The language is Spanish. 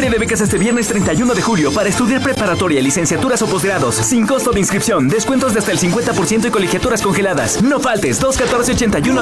Feria de becas este viernes 31 de julio para estudiar preparatoria, licenciaturas o posgrados. Sin costo de inscripción, descuentos de hasta el 50% y colegiaturas congeladas. No faltes, 214-81